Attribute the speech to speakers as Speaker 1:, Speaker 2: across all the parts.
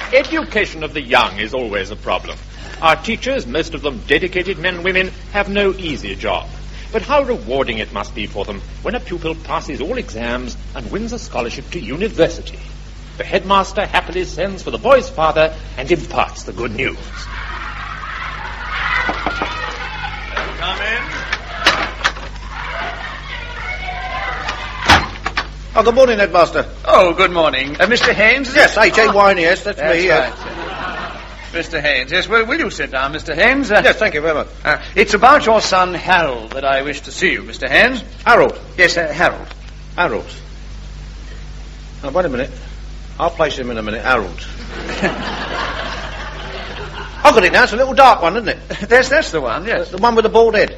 Speaker 1: Education of the young is always a problem. Our teachers, most of them dedicated men and women, have no easy job. But how rewarding it must be for them when a pupil passes all exams and wins a scholarship to university. The headmaster happily sends for the boy's father and imparts the good news.
Speaker 2: Come in.
Speaker 3: Oh, good morning, Headmaster.
Speaker 2: Oh, good morning. Mr. Haynes?
Speaker 3: Yes, H.A. Wine, yes, that's me.
Speaker 2: Right. Mr. Haynes, yes, well, will you sit down, Mr. Haynes?
Speaker 3: Yes, thank you very much.
Speaker 2: It's about your son, Harold, that I wish to see you, Mr. Haynes.
Speaker 3: Harold?
Speaker 2: Yes, Harold.
Speaker 3: Harold. Now, wait a minute. I'll place him in a minute, Harold. I've got it now, it's a little dark one, isn't it?
Speaker 2: That's the one, yes.
Speaker 3: The one with the bald head.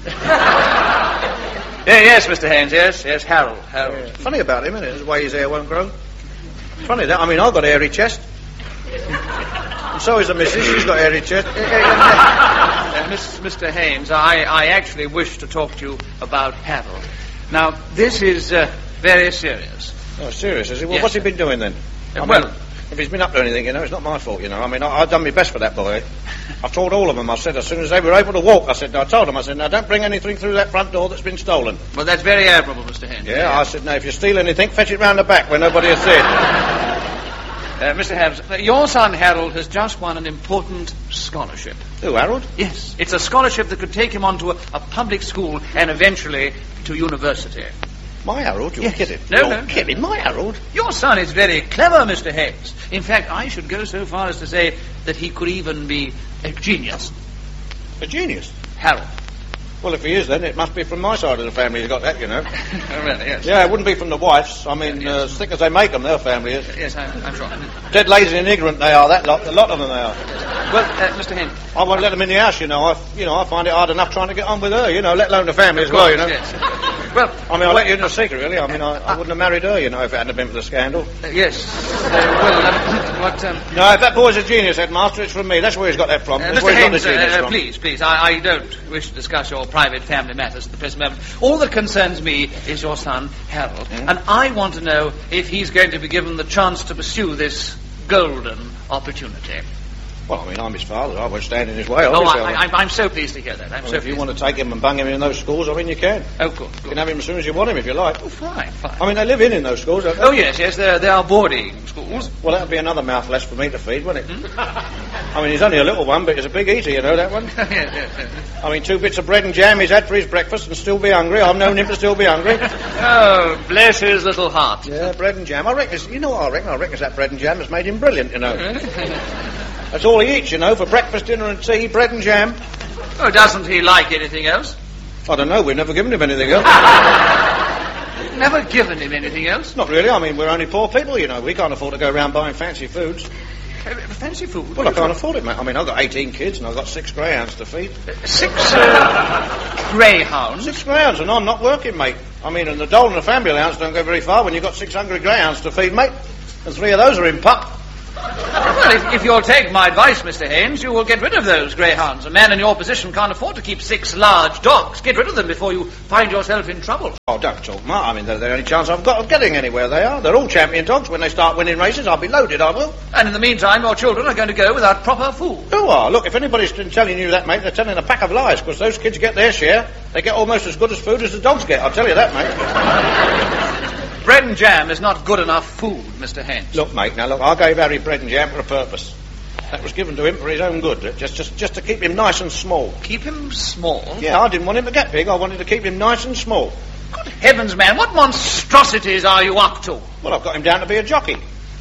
Speaker 2: Yes, Mr. Haynes, yes, Harold.
Speaker 3: Yeah. Funny about him, isn't it? The way his hair won't grow. Funny that. I mean, I've got a hairy chest. And so is the missus. She's got a hairy chest.
Speaker 2: Mr. Haynes, I actually wish to talk to you about Harold. Now, this is very serious.
Speaker 3: Oh, serious, is it? Well,
Speaker 2: yes,
Speaker 3: what's he been doing then? I mean, if he's been up to anything, it's not my fault, I mean, I've done my best for that boy. I've told all of them. I said, as soon as they were able to walk, I told them, now, don't bring anything through that front door that's been stolen.
Speaker 2: Well, that's very admirable, Mr. Haynes.
Speaker 3: Yeah, I said, now, if you steal anything, fetch it round the back where nobody has seen.
Speaker 2: Mr. Haynes, your son Harold has just won an important scholarship.
Speaker 3: Who, Harold?
Speaker 2: Yes, it's a scholarship that could take him on to a public school and eventually to university.
Speaker 3: My Harold? You're kidding.
Speaker 2: No.
Speaker 3: Kidding, my Harold?
Speaker 2: Your son is very clever, Mr. Haynes. In fact, I should go so far as to say that he could even be a genius.
Speaker 3: A genius?
Speaker 2: Harold.
Speaker 3: Well, if he is, then it must be from my side of the family he's got that,
Speaker 2: Oh, really, yes.
Speaker 3: Yeah, it wouldn't be from the wife's. I mean,
Speaker 2: yes.
Speaker 3: As thick as they make them, their family is.
Speaker 2: Yes, I'm sure.
Speaker 3: Dead lazy and ignorant they are, that lot. A lot of them they are.
Speaker 2: Well, Mr. Haynes.
Speaker 3: I won't let them in the house, I find it hard enough trying to get on with her, let alone the family as well,
Speaker 2: Yes. Well,
Speaker 3: I mean, I'll let you into a secret, really. I mean, I wouldn't have married her, if it hadn't been for the scandal.
Speaker 2: Yes.
Speaker 3: No, if that boy's a genius, Headmaster, it's from me. That's where he's got that from. That's
Speaker 2: Mr.
Speaker 3: where he's got the
Speaker 2: Haynes,
Speaker 3: genius from.
Speaker 2: please, I don't wish to discuss your private family matters at the present moment. All that concerns me is your son, Harold. And I want to know if he's going to be given the chance to pursue this golden opportunity.
Speaker 3: Well, I mean, I'm his father. I won't stand in his way,
Speaker 2: Oh,
Speaker 3: obviously.
Speaker 2: I'm so pleased to hear that.
Speaker 3: If you want to take him and bung him in those schools, I mean, you can.
Speaker 2: Oh, good.
Speaker 3: You can have him as soon as you want him, if you like.
Speaker 2: Oh, fine.
Speaker 3: I mean, they live in those schools, don't they?
Speaker 2: Oh, yes, they are boarding schools.
Speaker 3: Well, that would be another mouth less for me to feed, wouldn't it? I mean, he's only a little one, but he's a big eater, that one.
Speaker 2: Yes.
Speaker 3: I mean, 2 bits of bread and jam he's had for his breakfast and still be hungry. I've known him to still be hungry.
Speaker 2: Oh, bless his little heart.
Speaker 3: Yeah, bread and jam. I reckon what I reckon? I reckon it's that bread and jam that's made him brilliant, That's all he eats, for breakfast, dinner and tea, bread and jam.
Speaker 2: Oh, doesn't he like anything else?
Speaker 3: I don't know, we've never given him anything else.
Speaker 2: Never given him anything else?
Speaker 3: Not really, I mean, we're only poor people, We can't afford to go around buying fancy foods.
Speaker 2: Fancy food?
Speaker 3: Well, I can't afford it, mate. I mean, I've got 18 kids and I've got 6 greyhounds to feed.
Speaker 2: 6 greyhounds?
Speaker 3: 6 greyhounds, and I'm not working, mate. I mean, and the dole and the family allowance don't go very far when you've got 6 hungry greyhounds to feed, mate. And 3 of those are in pup.
Speaker 2: Well, if you'll take my advice, Mr. Haynes, you will get rid of those greyhounds. A man in your position can't afford to keep 6 large dogs. Get rid of them before you find yourself in trouble.
Speaker 3: Oh, don't talk, Mark. I mean, they're the only chance I've got of getting anywhere they are. They're all champion dogs. When they start winning races, I'll be loaded, I will.
Speaker 2: And in the meantime, your children are going to go without proper food.
Speaker 3: Who are? Look, if anybody's been telling you that, mate, they're telling a pack of lies, because those kids get their share. They get almost as good as food as the dogs get, I'll tell you that, mate.
Speaker 2: Bread and jam is not good enough food, Mr. Haynes.
Speaker 3: Look, mate, I gave Harry bread and jam for a purpose. That was given to him for his own good, just to keep him nice and small.
Speaker 2: Keep him small?
Speaker 3: Yeah, I didn't want him to get big. I wanted to keep him nice and small.
Speaker 2: Good heavens, man, what monstrosities are you up to?
Speaker 3: Well, I've got him down to be a jockey.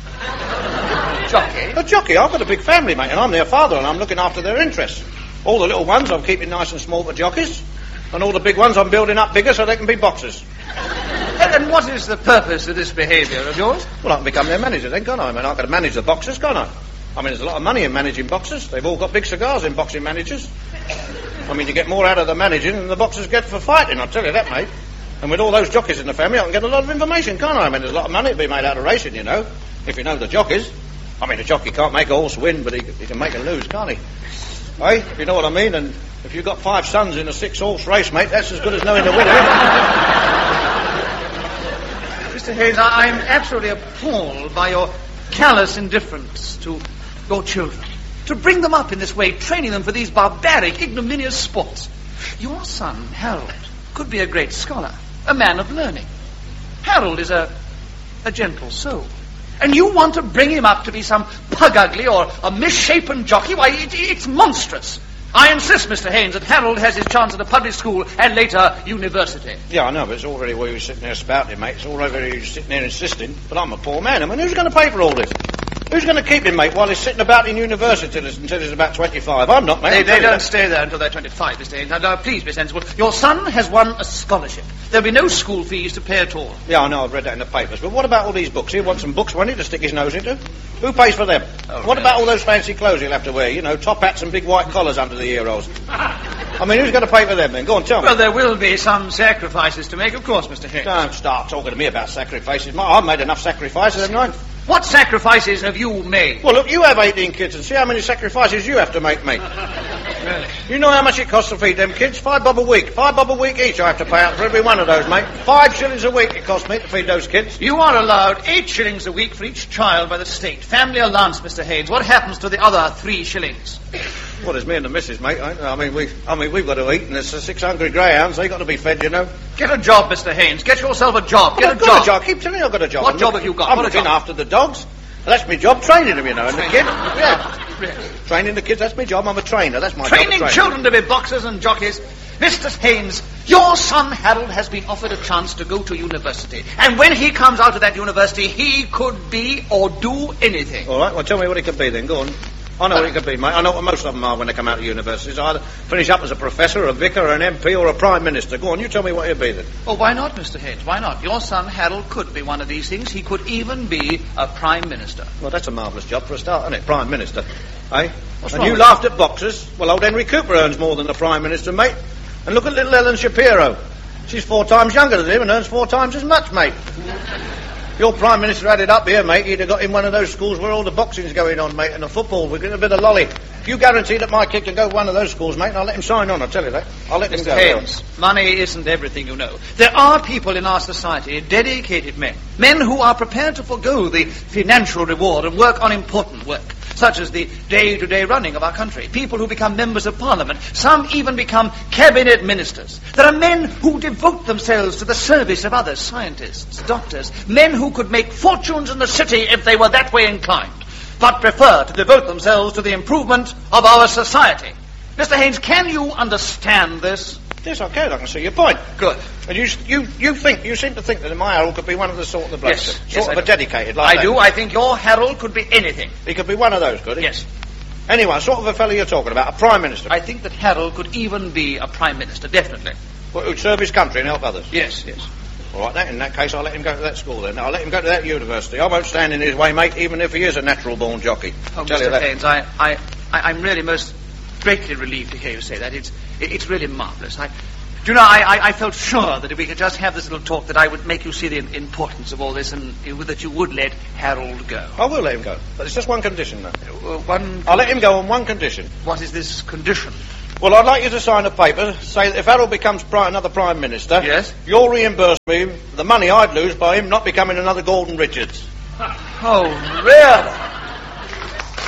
Speaker 2: Jockey?
Speaker 3: A jockey. I've got a big family, mate, and I'm their father, and I'm looking after their interests. All the little ones I'm keeping nice and small for jockeys, and all the big ones I'm building up bigger so they can be boxers.
Speaker 2: And what is the purpose of this behaviour of yours?
Speaker 3: Well, I can become their manager then, can't I? I mean, I've got to manage the boxers, can't I? I mean, there's a lot of money in managing boxers. They've all got big cigars in boxing managers. I mean, you get more out of the managing than the boxers get for fighting, I'll tell you that, mate. And with all those jockeys in the family, I can get a lot of information, can't I? I mean, there's a lot of money to be made out of racing, if you know the jockeys. I mean, a jockey can't make a horse win, but he can make him lose, can't he? Hey, if you know what I mean? And if you've got 5 sons in a 6-horse race, mate, that's as good as knowing the winner, isn't it?
Speaker 2: Mr. Haynes, I'm absolutely appalled by your callous indifference to your children, to bring them up in this way, training them for these barbaric, ignominious sports. Your son, Harold, could be a great scholar, a man of learning. Harold is a gentle soul. And you want to bring him up to be some pug-ugly or a misshapen jockey? Why, it's monstrous. I insist, Mr. Haynes, that Harold has his chance at a public school and later university.
Speaker 3: Yeah, I know, but it's all very well you sitting there spouting, mate. It's all over you sitting there insisting. But I'm a poor man. I mean, who's going to pay for all this? Who's going to keep him, mate, while he's sitting about in university until he's about 25? I'm not, mate.
Speaker 2: They don't stay there until they're 25, Mr. Haynes. Now, please be sensible. Your son has won a scholarship. There'll be no school fees to pay at all.
Speaker 3: Yeah, I know, I've read that in the papers. But what about all these books? He wants some books, won't he, to stick his nose into? Who pays for them? What about all those fancy clothes he'll have to wear? You know, top hats and big white collars under the ear rolls. I mean, who's going to pay for them then? Go on, tell me.
Speaker 2: Well, there will be some sacrifices to make, of course, Mr. Haynes.
Speaker 3: Don't start talking to me about sacrifices. I've made enough sacrifices, haven't I?
Speaker 2: What sacrifices have you made?
Speaker 3: Well, look, you have 18 kids, and see how many sacrifices you have to make, mate.
Speaker 2: Really?
Speaker 3: You know how much it costs to feed them kids? £5 a week. £5 a week each I have to pay out for every one of those, mate. 5 shillings a week it costs me to feed those kids.
Speaker 2: You are allowed 8 shillings a week for each child by the state. Family allowance, Mr. Haynes. What happens to the other 3 shillings?
Speaker 3: Well, there's me and the missus, mate. I mean, we've got to eat, and there's 6 hungry greyhounds. They got to be fed, you know.
Speaker 2: Get a job, Mr. Haynes. Get yourself a job.
Speaker 3: I've got a job. Keep telling you I've got a job.
Speaker 2: What job have you got?
Speaker 3: I'm looking after the dogs. That's my job, training them, you know, and the kids. Yeah.
Speaker 2: Really?
Speaker 3: Training the kids, that's my job. I'm a trainer. That's my
Speaker 2: Training
Speaker 3: job.
Speaker 2: children to be boxers and jockeys. Mr. Haynes, your son Harold has been offered a chance to go to university. And when he comes out of that university, he could be or do anything.
Speaker 3: All right, well, tell me what he could be then. Go on. I know what he could be, mate. I know what most of them are when they come out of universities. Either finish up as a professor, a vicar, an MP, or a prime minister. Go on, you tell me what he'll be then.
Speaker 2: Well, why not, Mr. Haynes? Why not? Your son Harold could be one of these things. He could even be a prime minister.
Speaker 3: Well, that's a marvellous job for a start, isn't it? Prime minister. Eh?
Speaker 2: What's
Speaker 3: and
Speaker 2: wrong
Speaker 3: you
Speaker 2: with
Speaker 3: laughed at boxers. Well, old Henry Cooper earns more than the prime minister, mate. And look at little Ellen Shapiro. She's 4 times younger than him and earns 4 times as much, mate. Your Prime Minister had it up here, mate. He'd have got in one of those schools where all the boxing's going on, mate, and the football. We're getting a bit of lolly. You guarantee that my kid can go to one of those schools, mate, and I'll let him sign on, I'll tell you that. I'll let him go.
Speaker 2: Haynes, money isn't everything, you know. There are people in our society, dedicated men who are prepared to forgo the financial reward and work on important work, such as the day-to-day running of our country. People who become members of Parliament. Some even become cabinet ministers. There are men who devote themselves to the service of others, scientists, doctors, men who could make fortunes in the city if they were that way inclined, but prefer to devote themselves to the improvement of our society. Mr. Haynes, can you understand this?
Speaker 3: Yes, I can see your point.
Speaker 2: Good.
Speaker 3: And you seem to think that my Harold could be one of the sort of the blokes.
Speaker 2: Yes,
Speaker 3: Sort of a dedicated like
Speaker 2: I
Speaker 3: that.
Speaker 2: do. I think your Harold could be anything.
Speaker 3: He could be one of those, could he?
Speaker 2: Yes.
Speaker 3: Anyway, sort of a fellow you're talking about, a prime minister.
Speaker 2: I think that Harold could even be a prime minister, definitely.
Speaker 3: Well, who'd serve his country and help others.
Speaker 2: Yes, yes.
Speaker 3: All right, in that case, I'll let him go to that school then. I'll let him go to that university. I won't stand in his way, mate, even if he is a natural-born jockey.
Speaker 2: Oh,
Speaker 3: Tell you
Speaker 2: Mr.
Speaker 3: that.
Speaker 2: Haynes, I'm really most greatly relieved to hear you say that. It's really marvellous. I felt sure that if we could just have this little talk that I would make you see the importance of all this and that you would let Harold go.
Speaker 3: I will let him go. But it's just one condition, though.
Speaker 2: One...
Speaker 3: I'll let him go on one condition.
Speaker 2: What is this condition?
Speaker 3: Well, I'd like you to sign a paper, say that if Harold becomes another Prime Minister,
Speaker 2: yes,
Speaker 3: you'll reimburse me the money I'd lose by him not becoming another Gordon Richards.
Speaker 2: Oh, really?